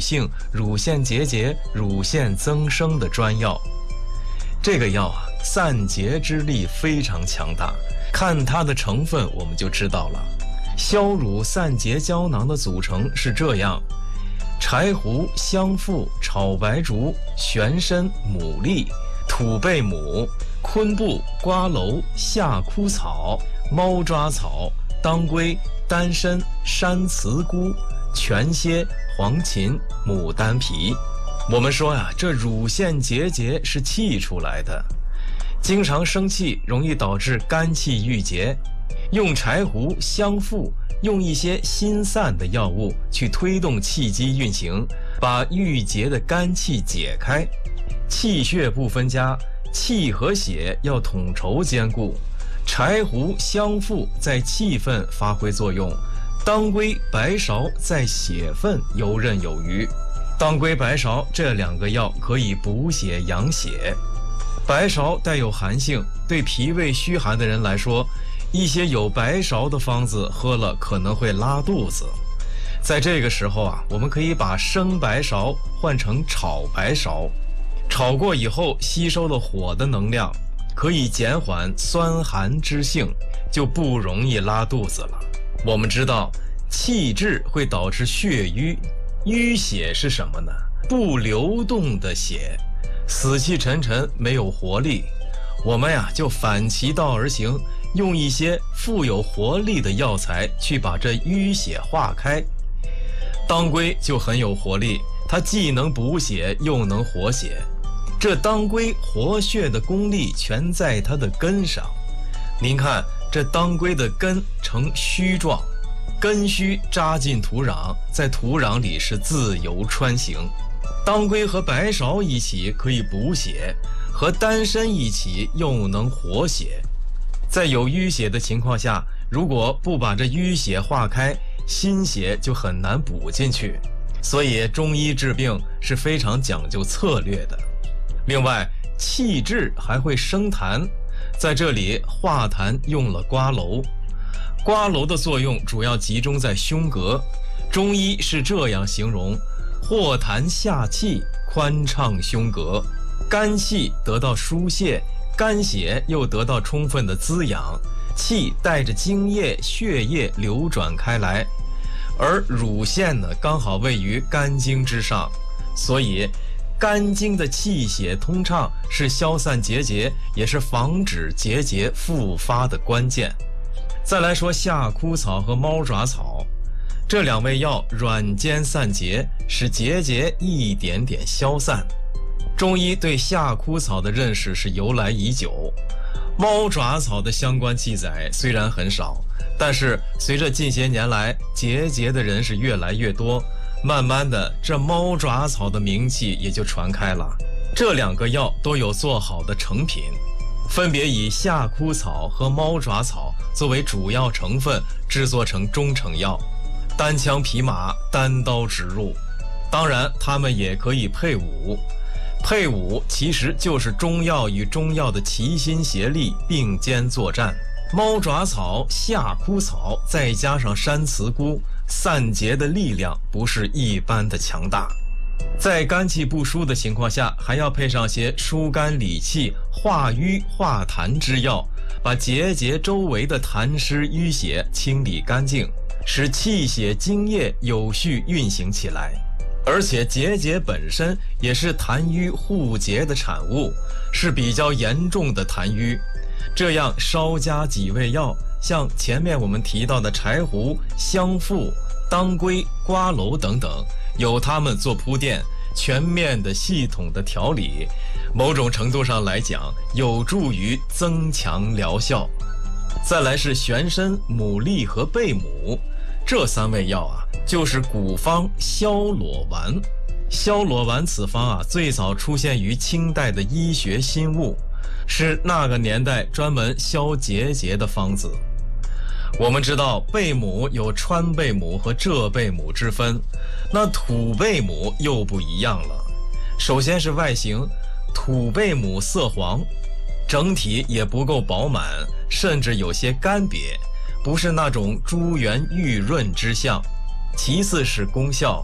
性乳腺结节、乳腺增生的专药。这个药啊，散结之力非常强大，看它的成分我们就知道了。消乳散结胶囊的组成是这样：柴胡、香附、炒白术、玄参、牡蛎、土贝母、昆布、瓜蒌、夏枯草、猫抓草、当归、丹参、山茨菇、全蝎、黄芩、牡丹皮。我们说呀，这乳腺结节是气出来的，经常生气容易导致肝气郁结，用柴胡、香附，用一些辛散的药物去推动气机运行，把郁结的肝气解开。气血不分家，气和血要统筹兼顾。柴胡、香附在气分发挥作用，当归、白芍在血分游刃有余。当归、白芍这2个药可以补血养血。白芍带有寒性，对脾胃虚寒的人来说，一些有白芍的方子喝了可能会拉肚子。在这个时候啊，我们可以把生白芍换成炒白芍，炒过以后吸收了火的能量，可以减缓酸寒之性，就不容易拉肚子了。我们知道气滞会导致血瘀，淤血是什么呢？不流动的血，死气沉沉，没有活力。我们呀就反其道而行，用一些富有活力的药材去把这淤血化开。当归就很有活力，它既能补血又能活血。这当归活血的功力全在它的根上。您看这当归的根呈须状，根须扎进土壤，在土壤里是自由穿行。当归和白芍一起可以补血，和丹参一起又能活血。在有淤血的情况下，如果不把这淤血化开，新血就很难补进去。所以中医治病是非常讲究策略的。另外，气滞还会生痰，在这里化痰用了瓜蒌。瓜蒌的作用主要集中在胸膈，中医是这样形容：化痰下气，宽畅胸膈，肝气得到疏泄，肝血又得到充分的滋养，气带着精液、血液流转开来。而乳腺呢，刚好位于肝经之上，所以肝经的气血通畅是消散结节，也是防止结节复发的关键。再来说夏枯草和猫爪草，这2味药软坚散结，使结节一点点消散。中医对夏枯草的认识是由来已久，猫爪草的相关记载虽然很少，但是随着近些年来结节的人是越来越多，慢慢的这猫爪草的名气也就传开了。这2个药都有做好的成品，分别以夏枯草和猫爪草作为主要成分制作成中成药，单枪匹马，单刀直入。当然它们也可以配伍，配伍其实就是中药与中药的齐心协力，并肩作战。猫爪草、夏枯草再加上山茨菇，散结的力量不是一般的强大。在肝气不舒的情况下，还要配上些疏肝理气、化瘀化痰之药，把结节周围的痰湿淤血清理干净，使气血精液有序运行起来。而且结节本身也是痰瘀互结的产物，是比较严重的痰瘀。这样稍加几味药，像前面我们提到的柴胡、香附、当归、瓜蒌等等，有它们做铺垫，全面的系统的调理，某种程度上来讲有助于增强疗效。再来是玄参、牡蛎和贝母，这3味药啊，就是古方消裸丸。消裸丸此方啊，最早出现于清代的医学新物，是那个年代专门消结节的方子。我们知道贝母有川贝母和浙贝母之分，那土贝母又不一样了。首先是外形，土贝母色黄，整体也不够饱满，甚至有些干瘪，不是那种珠圆玉润之象。其次是功效，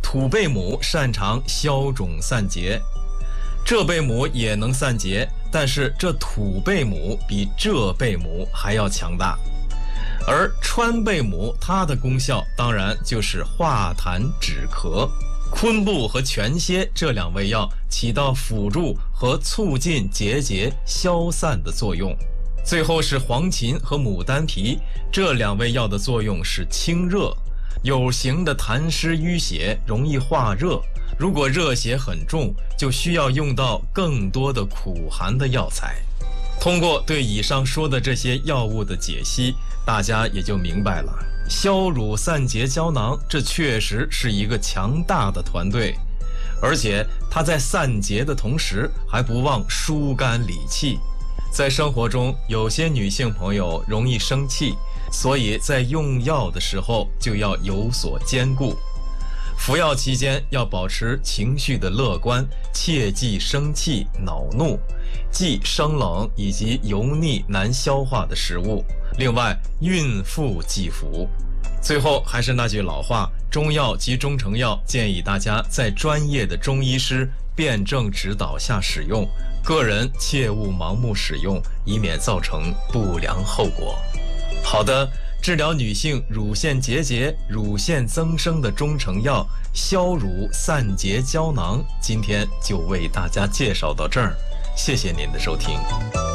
土贝母擅长消肿散结，浙贝母也能散结，但是这土贝母比浙贝母还要强大。而川贝母它的功效当然就是化痰止咳。昆布和全蝎这2味药起到辅助和促进结节消散的作用。最后是黄芩和牡丹皮，这2味药的作用是清热。有形的痰湿淤血容易化热，如果热邪很重，就需要用到更多的苦寒的药材。通过对以上说的这些药物的解析，大家也就明白了，消乳散结胶囊这确实是一个强大的团队，而且它在散结的同时还不忘疏肝理气。在生活中，有些女性朋友容易生气，所以在用药的时候就要有所兼顾。服药期间要保持情绪的乐观，切忌生气恼怒，忌生冷以及油腻难消化的食物。另外，孕妇忌服。最后还是那句老话，中药及中成药建议大家在专业的中医师辩证指导下使用，个人切勿盲目使用，以免造成不良后果。好的，治疗女性乳腺结节、乳腺增生的中成药消乳散结胶囊，今天就为大家介绍到这儿，谢谢您的收听。